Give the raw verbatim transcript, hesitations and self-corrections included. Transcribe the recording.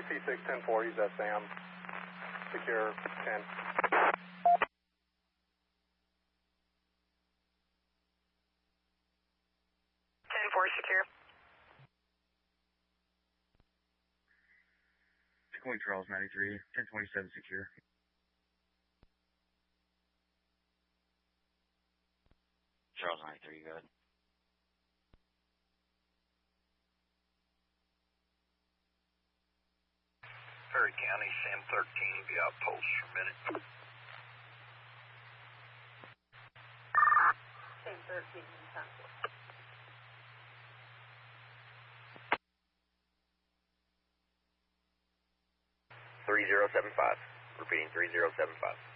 C six ten four, use that Sam. Secure ten. ten four secure. Going Charles ninety-three, ten twenty-seven secure. Charles ninety-three, good. Perry County, Sam thirteen, be out pulse for a minute. Sam thirteen, ten four. three zero seven five. Repeating three zero seven five.